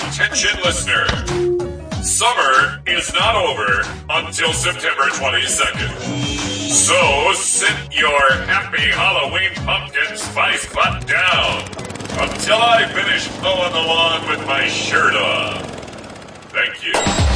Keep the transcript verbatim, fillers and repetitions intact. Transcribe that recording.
Attention listener. Summer is not over until September twenty-second. So sit your happy Halloween pumpkin spice butt down until I finish mowing the lawn with my shirt off. Thank you.